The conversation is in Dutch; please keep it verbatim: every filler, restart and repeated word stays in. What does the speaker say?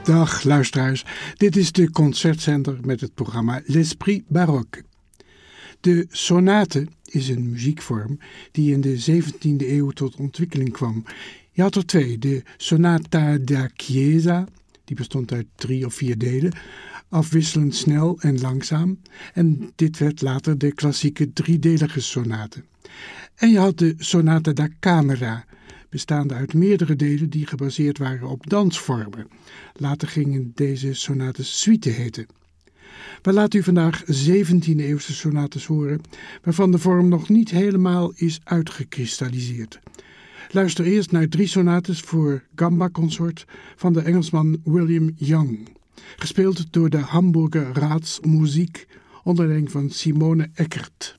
Dag luisteraars, dit is de concertzender met het programma L'Esprit Baroque. De sonate is een muziekvorm die in de zeventiende eeuw tot ontwikkeling kwam. Je had er twee, de Sonata da Chiesa, die bestond uit drie of vier delen, afwisselend snel en langzaam, en dit werd later de klassieke driedelige sonate. En je had de Sonata da Camera, bestaande uit meerdere delen die gebaseerd waren op dansvormen. Later gingen deze sonates suite heten. We laten u vandaag zeventiende-eeuwse sonates horen, waarvan de vorm nog niet helemaal is uitgekristalliseerd. Luister eerst naar drie sonates voor gamba-consort van de Engelsman William Young, gespeeld door de Hamburger Raadsmuziek onder leiding van Simone Eckert.